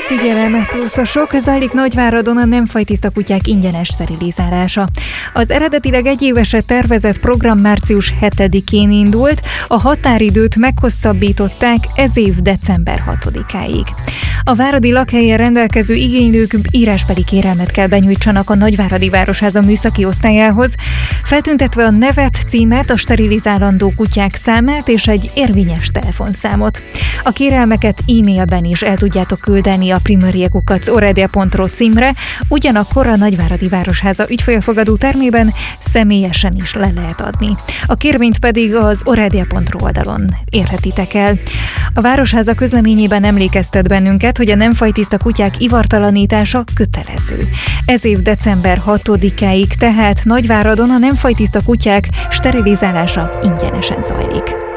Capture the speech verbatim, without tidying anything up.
Figyelem, pluszosok, zajlik Nagyváradon a nem fajtiszta kutyák ingyenes sterilizálása. Az eredetileg egy évesre tervezett program március hetedikén indult, a határidőt meghosszabbították ez év december hatodikáig. A váradi lakhelyen rendelkező igénylők írásbeli kérelmet kell benyújtsanak a Nagyváradi Városháza műszaki osztályához, feltüntetve a nevet, címet, a sterilizálandó kutyák számát és egy érvényes telefonszámot. A kérelmeket e-mailben is el tudjátok küldeni a primarie kukac oredia pont ro címre, ugyanakkor a Nagyváradi Városháza ügyfélfogadó termében személyesen is le lehet adni. A kérvényt pedig az oredia pont ro oldalon érhetitek el. A Városháza közleményében emlékeztet bennünket, hogy a nem fajtiszta kutyák ivartalanítása kötelező. Ez év december hatodikáig tehát Nagyváradon a nem fajtiszta kutyák sterilizálása ingyenesen zajlik.